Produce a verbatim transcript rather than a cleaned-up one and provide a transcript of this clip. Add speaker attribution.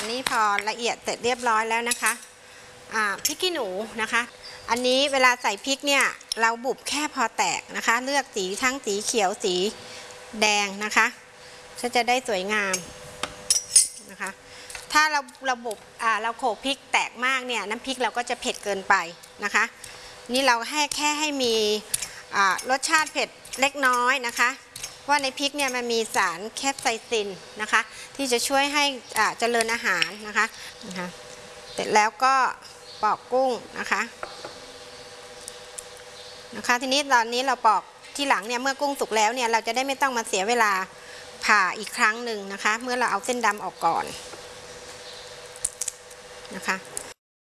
Speaker 1: อันนี้พอละเอียดเสร็จเรียบร้อยแล้วนะคะอ่าพริกขี้หนูนะคะอันนี้เวลาใส่พริกเนี่ยเราบุบแค่พอแตกนะคะเลือกสีทั้งสีเขียวสีแดงนะคะก็จะได้สวยงามนะคะถ้าเราเราบุบอ่าเราโขลกพริกแตกมากเนี่ยน้ำพริกเราก็จะเผ็ดเกินไปนะคะนี่เราให้แค่ให้มีอ่ารสชาติเผ็ดเล็กน้อยนะคะว่าในพริกเนี่ยมันมีสารแคปไซซินนะคะที่จะช่วยให้อ่าเจริญอาหารนะคะนะคะเสร็จแล้วก็ปอกกุ้งนะคะนะคะทีนี้ตอนนี้เราปอกที่หลังเนี่ยเมื่อกุ้งสุกแล้วเนี่ยเราจะได้ไม่ต้องมาเสียเวลาผ่าอีกครั้งหนึ่งนะคะเมื่อเราเอาเส้นดำออกก่อนนะคะ